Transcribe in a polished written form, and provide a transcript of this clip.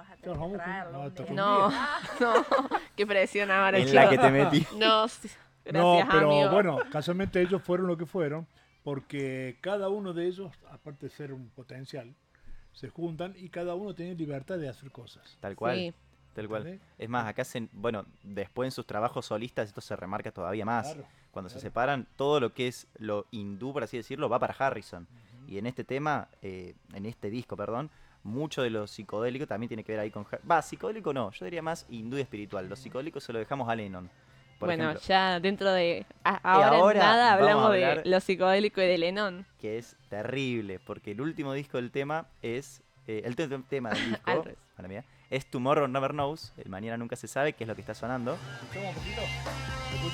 Claro, vamos traerlo con- un día. No, no, qué presión ahora, En la chicos. que te metí. No, sí, No, gracias, pero amigo. bueno, casualmente ellos fueron lo que fueron, porque cada uno de ellos, aparte de ser un potencial, se juntan y cada uno tiene libertad de hacer cosas. Tal cual. Sí. Tal cual. ¿Entendés? Es más, acá bueno, después en sus trabajos solistas esto se remarca todavía más. Claro, Cuando se claro. separan, todo lo que es lo hindú, por así decirlo, va para Harrison. Y en este tema, en este disco, perdón, mucho de lo psicodélico también tiene que ver ahí con... Psicodélico no, yo diría más hindú y espiritual. Lo psicodélico se lo dejamos a Lennon. Por Bueno, ejemplo, ya dentro de... ahora en ahora nada vamos a hablamos hablar- de lo psicodélico y de Lennon. que es terrible, porque el último disco del tema es... tema del Al disco, revés. mala mía, es Tomorrow Never Knows, el Mañana Nunca Se Sabe, que es lo que está sonando. ¿Escuchamos un poquito?